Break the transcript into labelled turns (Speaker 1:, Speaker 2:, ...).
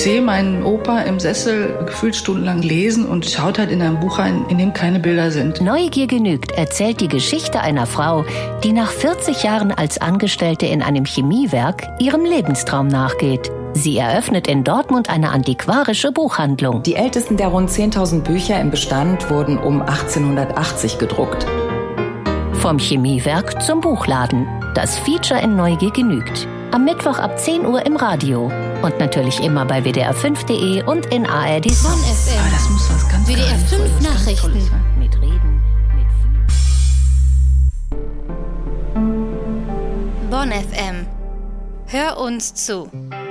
Speaker 1: sehe meinen Opa im Sessel gefühlt stundenlang lesen und schaut halt in ein Buch rein, in dem keine Bilder sind.
Speaker 2: Neugier genügt erzählt die Geschichte einer Frau, die nach 40 Jahren als Angestellte in einem Chemiewerk ihrem Lebenstraum nachgeht. Sie eröffnet in Dortmund eine antiquarische Buchhandlung.
Speaker 3: Die ältesten der rund 10.000 Bücher im Bestand wurden um 1880 gedruckt.
Speaker 2: Vom Chemiewerk zum Buchladen. Das Feature in Neugier genügt. Am Mittwoch ab 10 Uhr im Radio. Und natürlich immer bei WDR5.de und in ARD.
Speaker 4: Bonn FM.
Speaker 1: Aber das muss was ganz
Speaker 4: WDR 5
Speaker 1: Geheimnisvolles, ganz
Speaker 4: Nachrichten.
Speaker 1: Tolles sein.
Speaker 2: Mit Reden, mit
Speaker 4: Bonn FM. Hör uns zu.